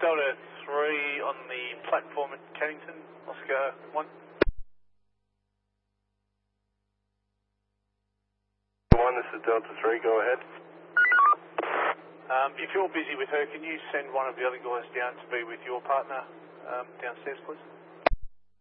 Delta 3 on the platform at Cannington, Oscar 1. 1, this is Delta 3, go ahead. If you're busy with her, can you send one of the other guys down to be with your partner downstairs, please?